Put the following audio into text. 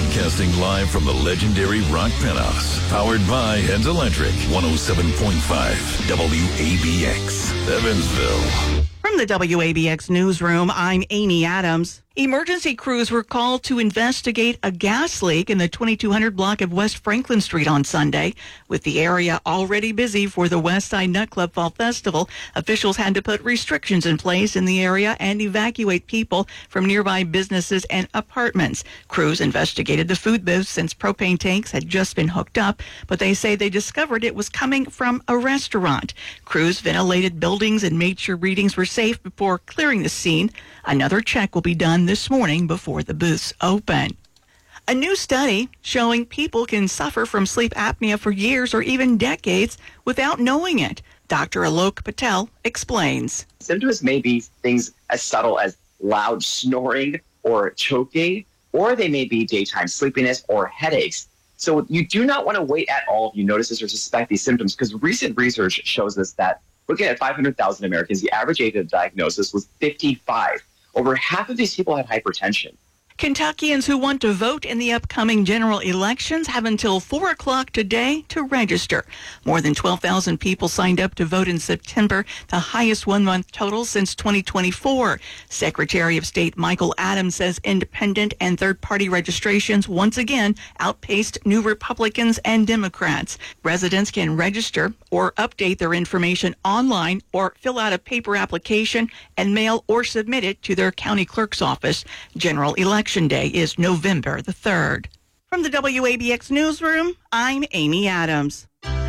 Broadcasting live from the legendary Rock Penthouse. Powered by Heads Electric. 107.5 WABX. Evansville. From the WABX newsroom, I'm Amy Adams. Emergency crews were called to investigate a gas leak in the 2200 block of West Franklin Street on Sunday. With the area already busy for the Westside Nut Club Fall Festival, officials had to put restrictions in place in the area and evacuate people from nearby businesses and apartments. Crews investigated the food booth since propane tanks had just been hooked up, but they say they discovered it was coming from a restaurant. Crews ventilated buildings and made sure readings were safe before clearing the scene. Another check will be done this morning before the booths open. A new study showing people can suffer from sleep apnea for years or even decades without knowing it. Dr. Alok Patel explains. Symptoms may be things as subtle as loud snoring or choking, or they may be daytime sleepiness or headaches. So you do not want to wait at all if you notice this or suspect these symptoms, because recent research shows us that looking at 500,000 Americans, the average age of diagnosis was 55. Over half of these people had hypertension. Kentuckians who want to vote in the upcoming general elections have until 4 o'clock today to register. More than 12,000 people signed up to vote in September, the highest one-month total since 2024. Secretary of State Michael Adams says independent and third-party registrations once again outpaced new Republicans and Democrats. Residents can register or update their information online or fill out a paper application and mail or submit it to their county clerk's office. General Election Day is November the 3rd. From the WABX newsroom, I'm Amy Adams.